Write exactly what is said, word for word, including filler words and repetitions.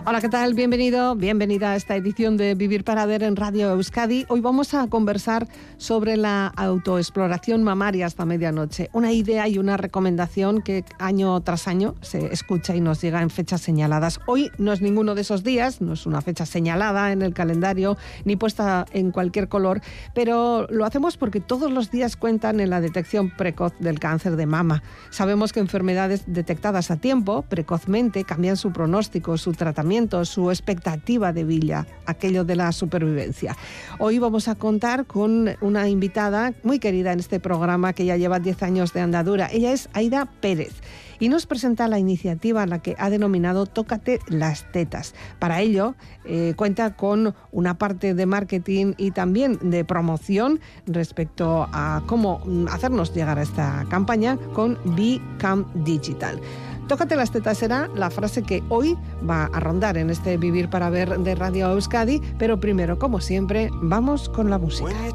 Hola, ¿qué tal? Bienvenido, bienvenida a esta edición de Vivir para Ver en Radio Euskadi. Hoy vamos a conversar sobre la autoexploración mamaria hasta medianoche. Una idea y una recomendación que año tras año se escucha y nos llega en fechas señaladas. Hoy no es ninguno de esos días, no es una fecha señalada en el calendario ni puesta en cualquier color, pero lo hacemos porque todos los días cuentan en la detección precoz del cáncer de mama. Sabemos que enfermedades detectadas a tiempo, precozmente, cambian su pronóstico, su tratamiento, su expectativa de vida, aquello de la supervivencia. Hoy vamos a contar con una invitada muy querida en este programa que ya lleva diez años de andadura. Ella es Aida Pérez y nos presenta la iniciativa a la que ha denominado Tócate las tetas. Para ello eh, cuenta con una parte de marketing y también de promoción respecto a cómo hacernos llegar a esta campaña con Become Digital. Tócate las tetas será la frase que hoy va a rondar en este Vivir para Ver de Radio Euskadi, pero primero, como siempre, vamos con la música.